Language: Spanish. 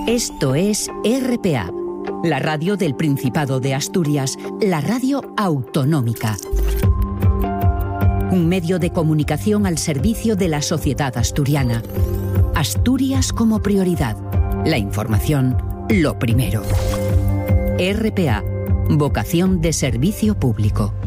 Esto es RPA, la radio del Principado de Asturias, la radio autonómica. Un medio de comunicación al servicio de la sociedad asturiana. Asturias como prioridad. La información, lo primero. RPA, vocación de servicio público.